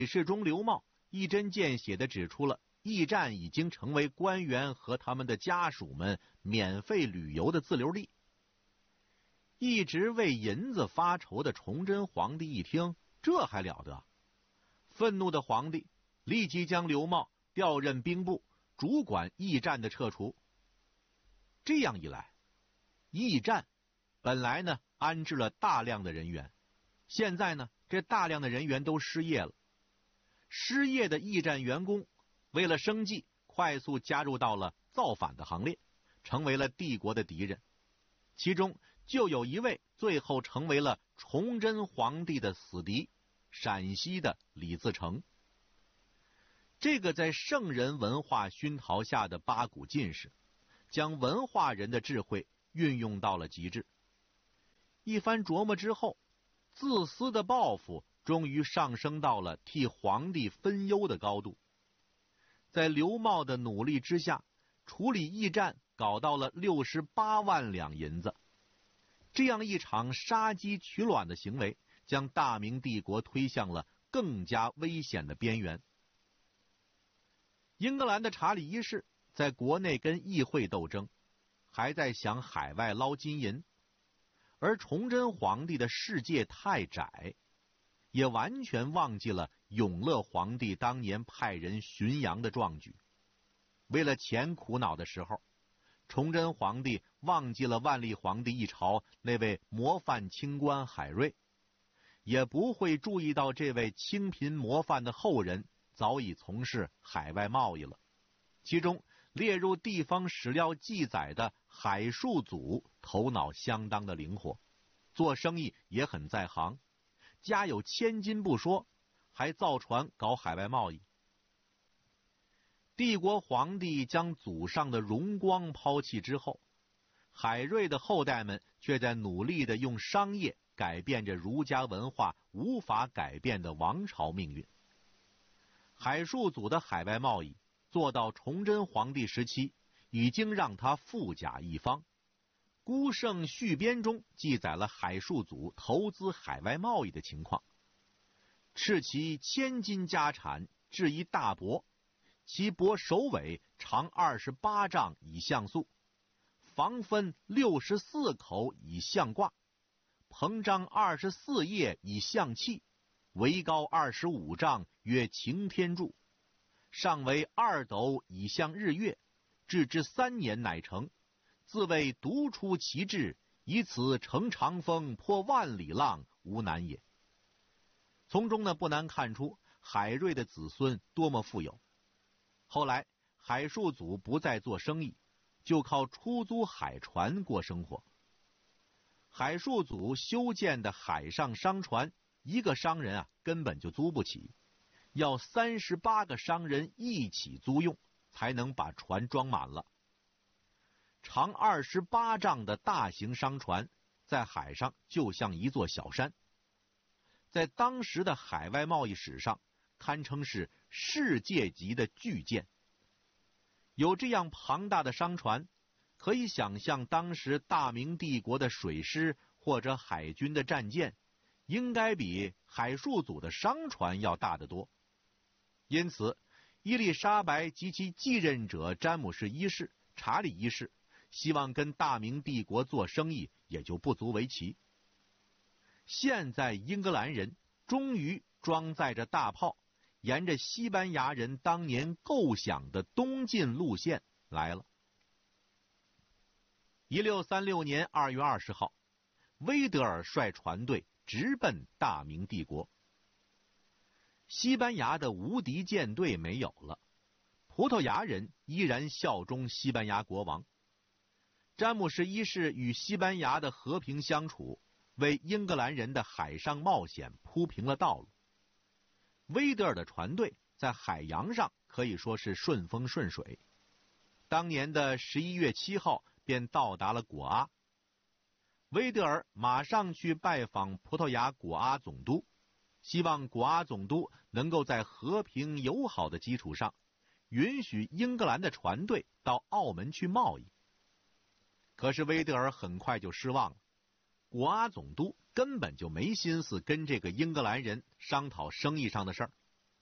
启事中刘茂一针见血地指出了驿站已经成为官员和他们的家属们免费旅游的自留地。一直为银子发愁的崇祯皇帝一听，这还了得！愤怒的皇帝立即将刘茂调任兵部，主管驿站的撤除。这样一来，驿站本来呢安置了大量的人员，现在呢这大量的人员都失业了。失业的驿站员工为了生计，快速加入到了造反的行列，成为了帝国的敌人。其中就有一位最后成为了崇祯皇帝的死敌，陕西的李自成。这个在圣人文化熏陶下的八股进士，将文化人的智慧运用到了极致。一番琢磨之后，自私的抱负终于上升到了替皇帝分忧的高度。在刘茂的努力之下，处理驿站搞到了68万两银子。这样一场杀鸡取卵的行为，将大明帝国推向了更加危险的边缘。英格兰的查理一世在国内跟议会斗争，还在想海外捞金银，而崇祯皇帝的世界太窄，也完全忘记了永乐皇帝当年派人巡洋的壮举。为了钱苦恼的时候，崇祯皇帝忘记了万历皇帝一朝那位模范清官海瑞，也不会注意到这位清贫模范的后人早已从事海外贸易了。其中列入地方史料记载的海树祖头脑相当的灵活，做生意也很在行，家有千金不说，还造船搞海外贸易。帝国皇帝将祖上的荣光抛弃之后，海瑞的后代们却在努力地用商业改变着儒家文化无法改变的王朝命运。海树祖的海外贸易做到崇祯皇帝时期，已经让他富甲一方。孤圣续编中记载了海树祖投资海外贸易的情况：斥其千金家产，置一大帛，其帛首尾长28丈以象塑，房分64口以象挂，膨张24叶以象器，围高25丈，曰擎天柱，上为2斗以象日月，制之3年乃成。自谓独出其志，以此乘长风，破万里浪，无难也。从中呢，不难看出海瑞的子孙多么富有。后来海树祖不再做生意，就靠出租海船过生活。海树祖修建的海上商船，一个商人根本就租不起，要38个商人一起租用，才能把船装满了。长28丈的大型商船在海上就像一座小山，在当时的海外贸易史上堪称是世界级的巨舰。有这样庞大的商船，可以想象当时大明帝国的水师或者海军的战舰应该比海树祖的商船要大得多。因此伊丽莎白及其继任者詹姆士一世、查理一世希望跟大明帝国做生意，也就不足为奇。现在英格兰人终于装载着大炮，沿着西班牙人当年构想的东进路线来了。1636年2月20号，威德尔率船队直奔大明帝国。西班牙的无敌舰队没有了，葡萄牙人依然效忠西班牙国王。詹姆士一世与西班牙的和平相处，为英格兰人的海上冒险铺平了道路。威德尔的船队在海洋上可以说是顺风顺水，当年的11月7号便到达了果阿。威德尔马上去拜访葡萄牙果阿总督，希望果阿总督能够在和平友好的基础上，允许英格兰的船队到澳门去贸易。可是威德尔很快就失望了，果阿总督根本就没心思跟这个英格兰人商讨生意上的事儿，